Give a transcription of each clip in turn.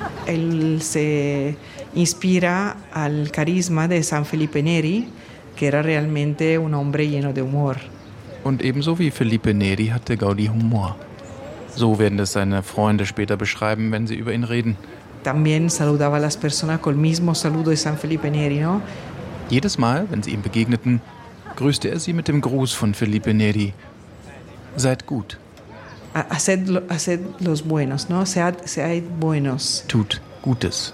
Él se inspira al carisma de San Felipe Neri, que era realmente un hombre lleno de humor. Und ebenso wie Felipe Neri hatte Gaudí Humor. So werden es seine Freunde später beschreiben, wenn sie über ihn reden. También saludaba a las personas con el mismo saludo de San Felipe Neri, ¿no? Jedes Mal, wenn sie ihm begegneten, grüßte er sie mit dem Gruß von Felipe Neri. Seid gut. Haced los buenos, ¿no? Seid buenos. Tut Gutes.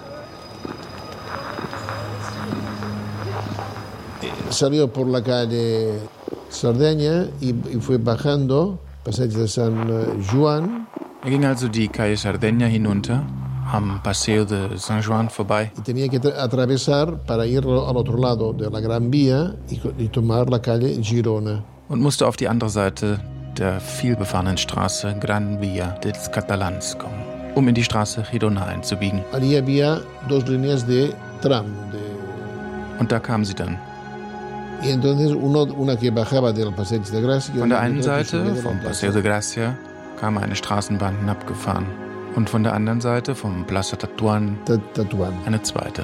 Salió por la calle Cerdeña y fue bajando, Passeig de San Juan. Er ging also die Calle Cerdeña hinunter, am Paseo de San Juan vorbei. Y tenía que atravesar para ir al otro lado de la Gran Vía y tomar la calle Girona. Und musste auf die andere Seite der vielbefahrenen Straße Gran Vía dels Catalans kommen, um in die Straße Girona einzubiegen. Allí había 2 líneas de tram. Und da kamen sie dann. Y entonces una que bajaba del Passeig de Gràcia. Von der einen Seite, vom Paseo de Gràcia, kam eine Straßenbahn hinabgefahren. Und von der anderen Seite, vom Plaza Tatuán, eine zweite.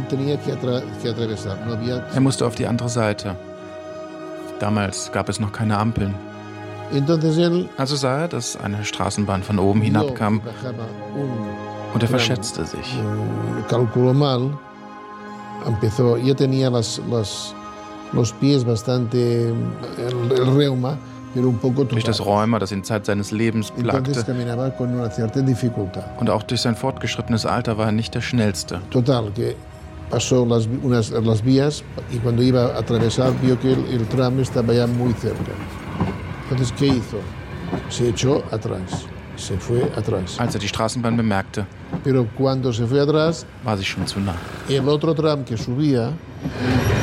Er musste auf die andere Seite. Damals gab es noch keine Ampeln. Also sah er, dass eine Straßenbahn von oben hinabkam und er verschätzte sich. Durch das Rheuma, das ihn Zeit seines Lebens plagte. Und auch durch sein fortgeschrittenes Alter war er nicht der Schnellste. Pasó las vías y cuando iba a atravesar vio que el tram estaba ya muy cerca. Entonces, ¿qué hizo? Se echó atrás. Se fue atrás. Als er die Straßenbahn bemerkte, pero cuando se fue atrás, war sie schon zu nah. El otro tram que subía